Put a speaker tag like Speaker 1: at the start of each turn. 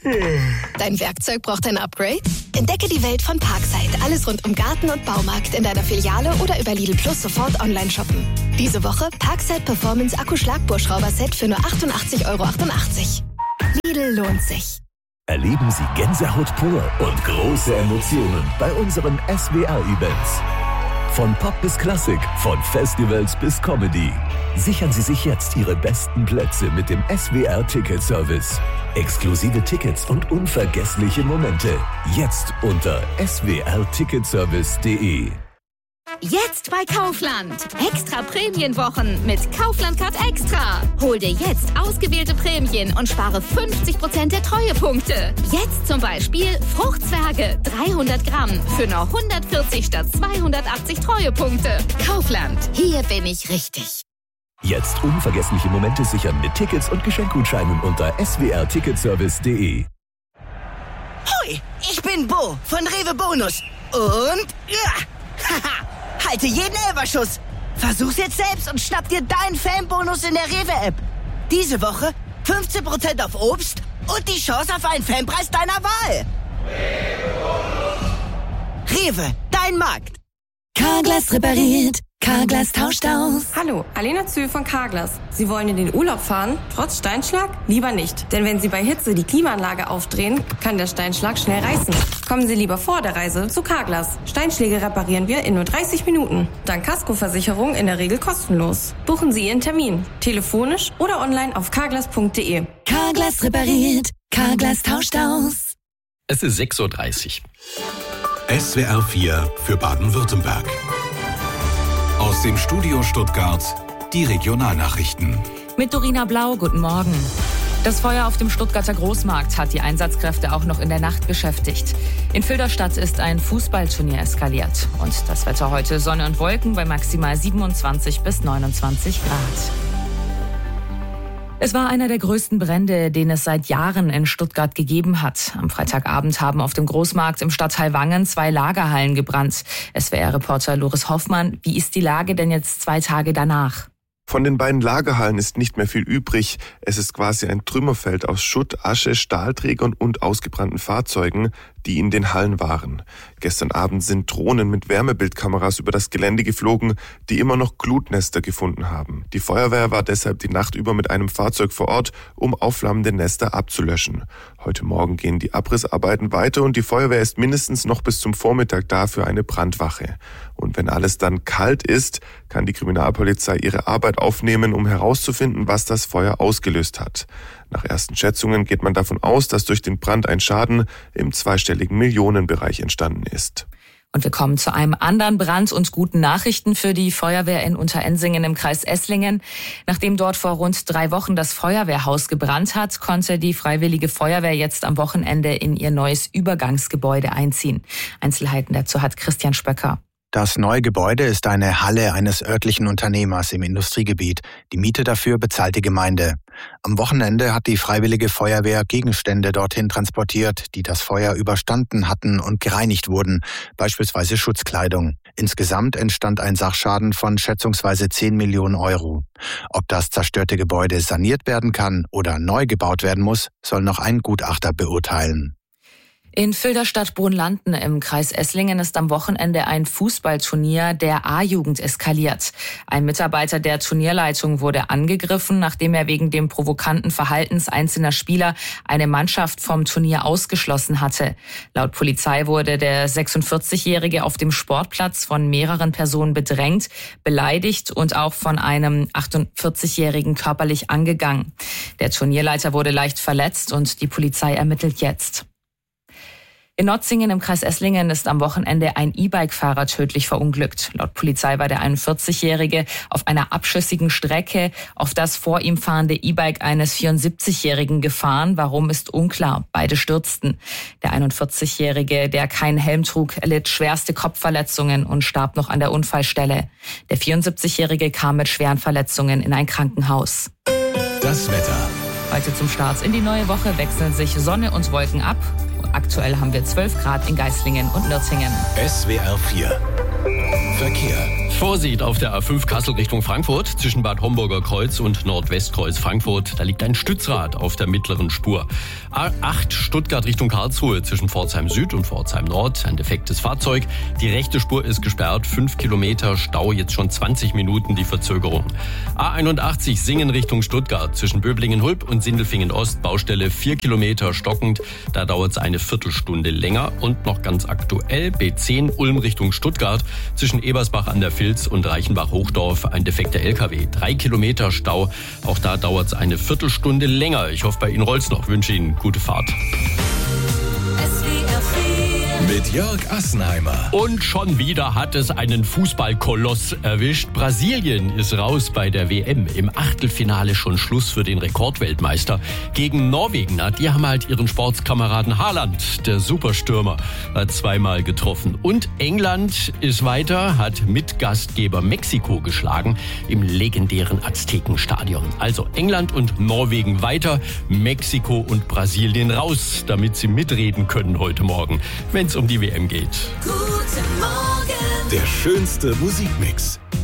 Speaker 1: Dein Werkzeug braucht ein Upgrade? Entdecke die Welt von Parkside. Alles rund um Garten und Baumarkt in deiner Filiale oder über Lidl Plus sofort online shoppen. Diese Woche Parkside Performance Akku-Schlagbohrschrauber-Set für nur 88,88 €. Lidl lohnt sich.
Speaker 2: Erleben Sie Gänsehaut pur und große Emotionen bei unseren SWR-Events. Von Pop bis Klassik, von Festivals bis Comedy. Sichern Sie sich jetzt Ihre besten Plätze mit dem SWR-Ticket-Service. Exklusive Tickets und unvergessliche Momente. Jetzt unter swrticketservice.de.
Speaker 3: Jetzt bei Kaufland. Extra Prämienwochen mit Kaufland Card Extra. Hol dir jetzt ausgewählte Prämien und spare 50% der Treuepunkte. Jetzt zum Beispiel Fruchtzwerge 300 Gramm für nur 140 statt 280 Treuepunkte. Kaufland. Hier bin ich richtig.
Speaker 2: Jetzt unvergessliche Momente sichern mit Tickets und Geschenkgutscheinen unter swrticketservice.de.
Speaker 4: Hoi, ich bin Bo von Rewe Bonus. Und haha, halte jeden Elberschuss. Versuch's jetzt selbst und schnapp dir deinen Fanbonus in der Rewe-App. Diese Woche 15% auf Obst und die Chance auf einen Fanpreis deiner Wahl. Rewe, dein Markt.
Speaker 5: Carglass repariert, Carglass tauscht aus.
Speaker 6: Hallo, Alena Zühl von Carglass. Sie wollen in den Urlaub fahren, trotz Steinschlag? Lieber nicht, denn wenn Sie bei Hitze die Klimaanlage aufdrehen, kann der Steinschlag schnell reißen. Kommen Sie lieber vor der Reise zu Carglass. Steinschläge reparieren wir in nur 30 Minuten. Dank Kaskoversicherung in der Regel kostenlos. Buchen Sie Ihren Termin, telefonisch oder online auf carglass.de.
Speaker 5: Carglass repariert, Carglass tauscht aus.
Speaker 7: Es ist 6:30 Uhr.
Speaker 8: SWR 4 für Baden-Württemberg. Aus dem Studio Stuttgart die Regionalnachrichten.
Speaker 9: Mit Dorina Blau, guten Morgen. Das Feuer auf dem Stuttgarter Großmarkt hat die Einsatzkräfte auch noch in der Nacht beschäftigt. In Filderstadt ist ein Fußballturnier eskaliert. Und das Wetter heute Sonne und Wolken bei maximal 27 bis 29 Grad. Es war einer der größten Brände, den es seit Jahren in Stuttgart gegeben hat. Am Freitagabend haben auf dem Großmarkt im Stadtteil Wangen 2 Lagerhallen gebrannt. SWR-Reporter Loris Hoffmann, wie ist die Lage denn jetzt 2 Tage danach?
Speaker 10: Von den beiden Lagerhallen ist nicht mehr viel übrig. Es ist quasi ein Trümmerfeld aus Schutt, Asche, Stahlträgern und ausgebrannten Fahrzeugen, die in den Hallen waren. Gestern Abend sind Drohnen mit Wärmebildkameras über das Gelände geflogen, die immer noch Glutnester gefunden haben. Die Feuerwehr war deshalb die Nacht über mit einem Fahrzeug vor Ort, um aufflammende Nester abzulöschen. Heute Morgen gehen die Abrissarbeiten weiter und die Feuerwehr ist mindestens noch bis zum Vormittag da für eine Brandwache. Und wenn alles dann kalt ist, kann die Kriminalpolizei ihre Arbeit aufnehmen, um herauszufinden, was das Feuer ausgelöst hat. Nach ersten Schätzungen geht man davon aus, dass durch den Brand ein Schaden im zweistelligen Millionenbereich entstanden ist.
Speaker 9: Und wir kommen zu einem anderen Brand und guten Nachrichten für die Feuerwehr in Unterensingen im Kreis Esslingen. Nachdem dort vor rund 3 Wochen das Feuerwehrhaus gebrannt hat, konnte die Freiwillige Feuerwehr jetzt am Wochenende in ihr neues Übergangsgebäude einziehen. Einzelheiten dazu hat Christian Spöcker.
Speaker 11: Das neue Gebäude ist eine Halle eines örtlichen Unternehmers im Industriegebiet. Die Miete dafür bezahlt die Gemeinde. Am Wochenende hat die Freiwillige Feuerwehr Gegenstände dorthin transportiert, die das Feuer überstanden hatten und gereinigt wurden, beispielsweise Schutzkleidung. Insgesamt entstand ein Sachschaden von schätzungsweise 10 Millionen €. Ob das zerstörte Gebäude saniert werden kann oder neu gebaut werden muss, soll noch ein Gutachter beurteilen.
Speaker 9: In Filderstadt-Brunlanden im Kreis Esslingen ist am Wochenende ein Fußballturnier der A-Jugend eskaliert. Ein Mitarbeiter der Turnierleitung wurde angegriffen, nachdem er wegen dem provokanten Verhaltens einzelner Spieler eine Mannschaft vom Turnier ausgeschlossen hatte. Laut Polizei wurde der 46-Jährige auf dem Sportplatz von mehreren Personen bedrängt, beleidigt und auch von einem 48-Jährigen körperlich angegangen. Der Turnierleiter wurde leicht verletzt und die Polizei ermittelt jetzt. In Notzingen im Kreis Esslingen ist am Wochenende ein E-Bike-Fahrer tödlich verunglückt. Laut Polizei war der 41-Jährige auf einer abschüssigen Strecke auf das vor ihm fahrende E-Bike eines 74-Jährigen gefahren. Warum ist unklar. Beide stürzten. Der 41-Jährige, der keinen Helm trug, erlitt schwerste Kopfverletzungen und starb noch an der Unfallstelle. Der 74-Jährige kam mit schweren Verletzungen in ein Krankenhaus.
Speaker 8: Das Wetter.
Speaker 9: Heute zum Start in die neue Woche wechseln sich Sonne und Wolken ab. Aktuell haben wir 12 Grad in Geislingen und Nürtingen.
Speaker 8: SWR 4 Verkehr.
Speaker 7: Vorsicht auf der A5 Kassel Richtung Frankfurt zwischen Bad Homburger Kreuz und Nordwestkreuz Frankfurt. Da liegt ein Stützrad auf der mittleren Spur. A8 Stuttgart Richtung Karlsruhe zwischen Pforzheim Süd und Pforzheim Nord. Ein defektes Fahrzeug. Die rechte Spur ist gesperrt. 5 Kilometer Stau, jetzt schon 20 Minuten die Verzögerung. A81 Singen Richtung Stuttgart zwischen Böblingen-Hulb und Sindelfingen-Ost. Baustelle 4 Kilometer stockend. Da dauert es eine Viertelstunde länger. Und noch ganz aktuell B10 Ulm Richtung Stuttgart zwischen Ebersbach an der Filz und Reichenbach-Hochdorf ein defekter LKW. 3 Kilometer Stau. Auch da dauert es eine Viertelstunde länger. Ich hoffe, bei Ihnen rollt's noch. Wünsche Ihnen gute Fahrt.
Speaker 8: Mit Jörg Assenheimer.
Speaker 7: Und schon wieder hat es einen Fußballkoloss erwischt. Brasilien ist raus bei der WM. Im Achtelfinale schon Schluss für den Rekordweltmeister. Gegen Norwegen, die haben halt ihren Sportskameraden Haaland, der Superstürmer, hat zweimal getroffen. Und England ist weiter, hat Mitgastgeber Mexiko geschlagen im legendären Aztekenstadion. Also England und Norwegen weiter, Mexiko und Brasilien raus, damit sie mitreden können heute Morgen, wenn es um die WM geht.
Speaker 8: Guten Morgen. Der schönste Musikmix.